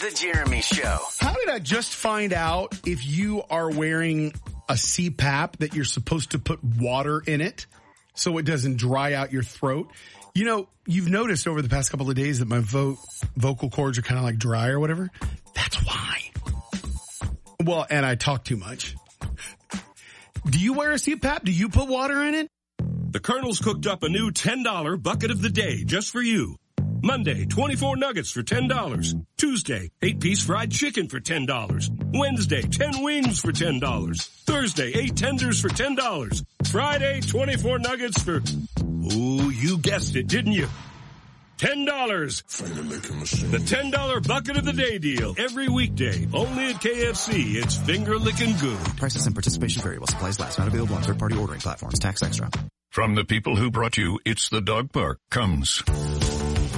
The Jeremy Show. How did I just find out if you are wearing a CPAP that you're supposed to put water in it so it doesn't dry out your throat? You know, you've noticed over the past couple of days that my vocal cords are kind of like dry or whatever. That's why. Well, and I talk too much. Do you wear a CPAP? Do you put water in it? The Colonel's cooked up a new $10 bucket of the day just for you. Monday, 24 nuggets for $10. Tuesday, 8-piece fried chicken for $10. Wednesday, 10 wings for $10. Thursday, 8 tenders for $10. Friday, 24 nuggets for, ooh, you guessed it, didn't you? $10. The $10 bucket of the day deal. Every weekday. Only at KFC. It's finger licking good. Prices and participation vary while supplies last. Not available on third-party ordering platforms. Tax extra. From the people who brought you It's the Dog Park comes